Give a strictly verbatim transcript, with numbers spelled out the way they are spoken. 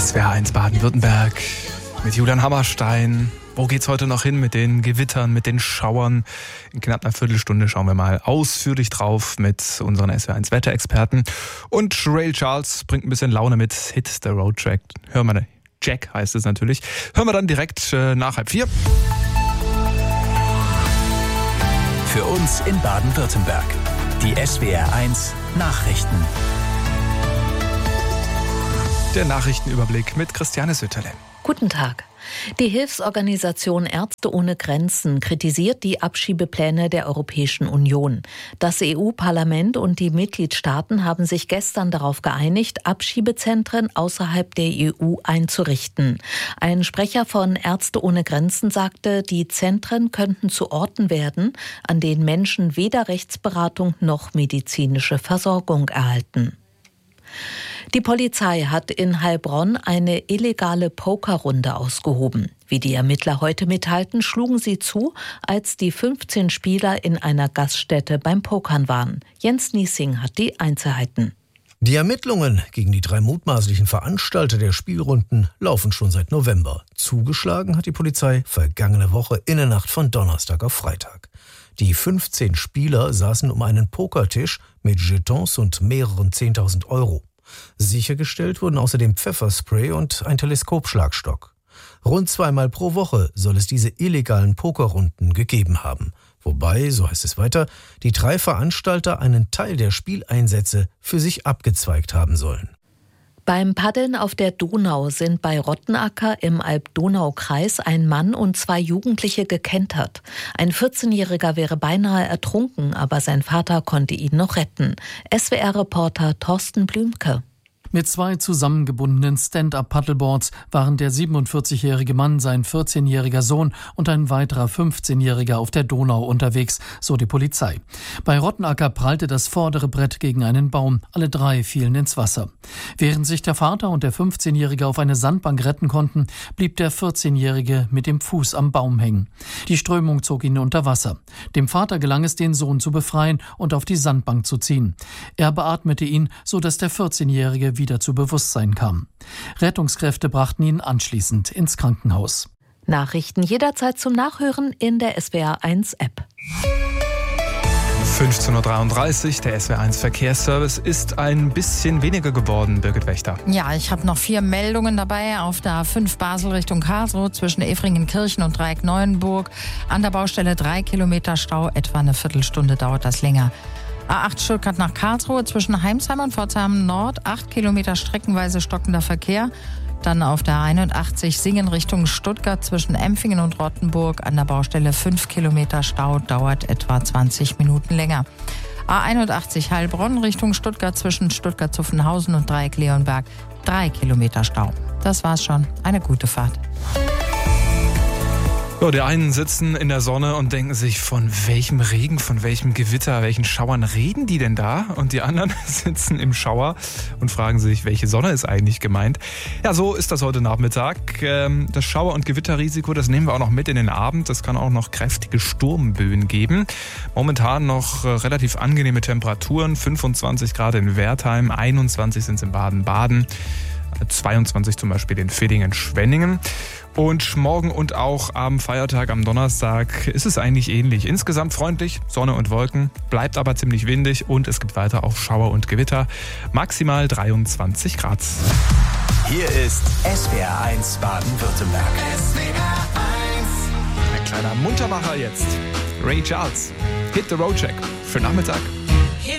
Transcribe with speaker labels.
Speaker 1: S W R eins Baden-Württemberg mit Julian Hammerstein. Wo geht's heute noch hin mit den Gewittern, mit den Schauern? In knapp einer Viertelstunde schauen wir mal ausführlich drauf mit unseren S W R eins Wetterexperten. Und Ray Charles bringt ein bisschen Laune mit Hit the Road Track. Hören wir, Jack heißt es natürlich. Hören wir dann direkt äh, nach halb vier.
Speaker 2: Für uns in Baden-Württemberg. Die S W R eins Nachrichten.
Speaker 1: Der Nachrichtenüberblick mit Christiane Sütterle.
Speaker 3: Guten Tag. Die Hilfsorganisation Ärzte ohne Grenzen kritisiert die Abschiebepläne der Europäischen Union. Das E U-Parlament und die Mitgliedstaaten haben sich gestern darauf geeinigt, Abschiebezentren außerhalb der E U einzurichten. Ein Sprecher von Ärzte ohne Grenzen sagte, die Zentren könnten zu Orten werden, an denen Menschen weder Rechtsberatung noch medizinische Versorgung erhalten. Die Polizei hat in Heilbronn eine illegale Pokerrunde ausgehoben. Wie die Ermittler heute mitteilten, schlugen sie zu, als die fünfzehn Spieler in einer Gaststätte beim Pokern waren. Jens Niesing hat die Einzelheiten.
Speaker 4: Die Ermittlungen gegen die drei mutmaßlichen Veranstalter der Spielrunden laufen schon seit November. Zugeschlagen hat die Polizei vergangene Woche in der Nacht von Donnerstag auf Freitag. Die fünfzehn Spieler saßen um einen Pokertisch mit Jetons und mehreren zehntausend Euro. Sichergestellt wurden außerdem Pfefferspray und ein Teleskopschlagstock. Rund zweimal pro Woche soll es diese illegalen Pokerrunden gegeben haben. Wobei, so heißt es weiter, die drei Veranstalter einen Teil der Spieleinsätze für sich abgezweigt haben sollen.
Speaker 3: Beim Paddeln auf der Donau sind bei Rottenacker im Alb-Donau-Kreis ein Mann und zwei Jugendliche gekentert. Ein vierzehnjähriger wäre beinahe ertrunken, aber sein Vater konnte ihn noch retten. S W R-Reporter Thorsten Blümke.
Speaker 5: Mit zwei zusammengebundenen Stand-up-Paddleboards waren der siebenundvierzigjährige Mann, sein vierzehnjähriger Sohn und ein weiterer fünfzehnjähriger auf der Donau unterwegs, so die Polizei. Bei Rottenacker prallte das vordere Brett gegen einen Baum. Alle drei fielen ins Wasser. Während sich der Vater und der fünfzehnjährige auf eine Sandbank retten konnten, blieb der vierzehnjährige mit dem Fuß am Baum hängen. Die Strömung zog ihn unter Wasser. Dem Vater gelang es, den Sohn zu befreien und auf die Sandbank zu ziehen. Er beatmete ihn, sodass der vierzehnjährige wieder zu Bewusstsein kam. Rettungskräfte brachten ihn anschließend ins Krankenhaus.
Speaker 3: Nachrichten jederzeit zum Nachhören in der S W R eins App.
Speaker 1: fünfzehn Uhr dreiunddreißig, der S W R eins Verkehrsservice ist ein bisschen weniger geworden, Birgit Wächter.
Speaker 6: Ja, ich habe noch vier Meldungen dabei auf der A fünf Basel Richtung Karlsruhe zwischen Efringenkirchen und Dreieck-Neuenburg. An der Baustelle drei Kilometer Stau, etwa eine Viertelstunde dauert das länger. A acht Stuttgart nach Karlsruhe zwischen Heimsheim und Pforzheim Nord, acht Kilometer streckenweise stockender Verkehr. Dann auf der einundachtzig Singen Richtung Stuttgart zwischen Empfingen und Rottenburg an der Baustelle fünf Kilometer Stau, dauert etwa zwanzig Minuten länger. A einundachtzig Heilbronn Richtung Stuttgart zwischen Stuttgart-Zuffenhausen und Dreieck-Leonberg, drei Kilometer Stau. Das war's schon. Eine gute Fahrt.
Speaker 1: Ja, die einen sitzen in der Sonne und denken sich, von welchem Regen, von welchem Gewitter, welchen Schauern reden die denn da? Und die anderen sitzen im Schauer und fragen sich, welche Sonne ist eigentlich gemeint? Ja, so ist das heute Nachmittag. Das Schauer- und Gewitterrisiko, das nehmen wir auch noch mit in den Abend. Es kann auch noch kräftige Sturmböen geben. Momentan noch relativ angenehme Temperaturen, fünfundzwanzig Grad in Wertheim, einundzwanzig sind es in Baden-Baden, zweiundzwanzig zum Beispiel in Villingen-Schwenningen. Und morgen und auch am Feiertag, am Donnerstag, ist es eigentlich ähnlich. Insgesamt freundlich, Sonne und Wolken, bleibt aber ziemlich windig und es gibt weiter auch Schauer und Gewitter. Maximal dreiundzwanzig Grad.
Speaker 2: Hier ist S W R eins Baden-Württemberg.
Speaker 1: S W R eins. Ein kleiner Muntermacher jetzt. Ray Charles, Hit the Road Track für Nachmittag.